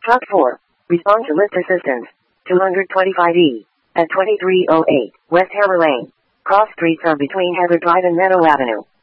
Truck 4. Respond to lift assistance. 225E. At 2308 West Hammer Lane. Cross streets are between Heather Drive and Meadow Avenue.